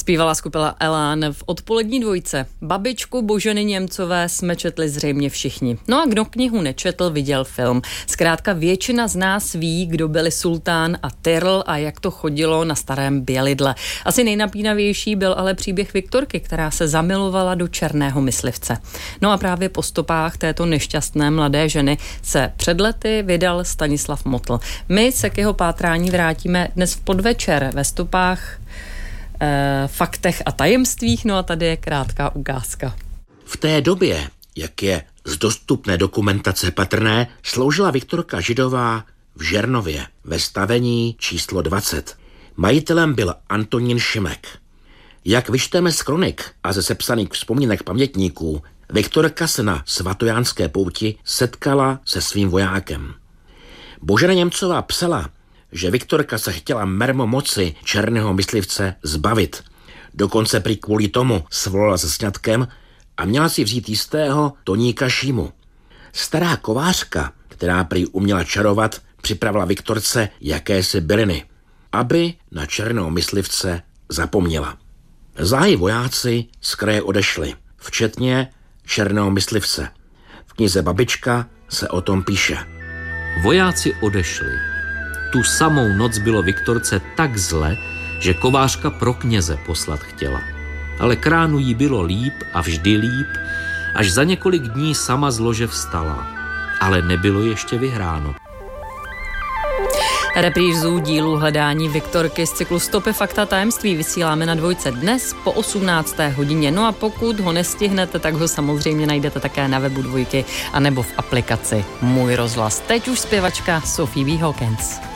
Zpívala skupina Elán v odpolední dvojce. Babičku Boženy Němcové jsme četli zřejmě všichni. No a kdo knihu nečetl, viděl film. Zkrátka většina z nás ví, kdo byli Sultán a Tyrl a jak to chodilo na starém Bělidle. Asi nejnapínavější byl ale příběh Viktorky, která se zamilovala do černého myslivce. No a právě po stopách této nešťastné mladé ženy se před lety vydal Stanislav Motl. My se k jeho pátrání vrátíme dnes v podvečer ve stopách, faktech a tajemstvích, no a tady je krátká ukázka. V té době, jak je z dostupné dokumentace patrné, sloužila Viktorka Židová v Žernově ve stavení číslo 20. Majitelem byl Antonín Šimek. Jak vyčteme z kronik a ze sepsaných vzpomínek pamětníků, Viktorka se na svatojánské pouti setkala se svým vojákem. Božena Němcová psala, že Viktorka se chtěla mermomoci černého myslivce zbavit. Dokonce prý kvůli tomu svolala se sňatkem a měla si vzít jistého Toníka Šímu. Stará kovářka, která prý uměla čarovat, připravila Viktorce jakési byliny, aby na černého myslivce zapomněla. Záhy vojáci z kraje odešli, včetně černého myslivce. V knize Babička se o tom píše. Vojáci odešli. Tu samou noc bylo Viktorce tak zle, že kovářka pro kněze poslat chtěla. Ale kránu jí bylo líp a vždy líp, až za několik dní sama z lože vstala. Ale nebylo ještě vyhráno. Reprízu dílu Hledání Viktorky z cyklu Stopy, fakta, tajemství vysíláme na dvojce dnes po 18. hodině. No a pokud ho nestihnete, tak ho samozřejmě najdete také na webu dvojky anebo v aplikaci Můj rozhlas. Teď už zpěvačka Sophie B. Hawkins.